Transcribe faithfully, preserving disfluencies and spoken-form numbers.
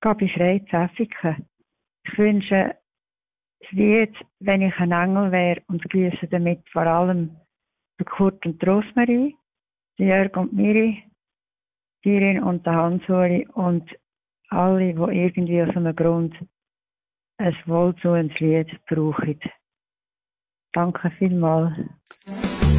Gabi Frey, Pfäffiken. Ich wünsche das Lied «Wenn ich ein Engel wäre» und grüße damit vor allem Kurt und Rosmarie, Jörg und Miri, Irin und Hans-Uli und alle, die irgendwie aus einem Grund ein wohltuendes Lied brauchen. Danke vielmals.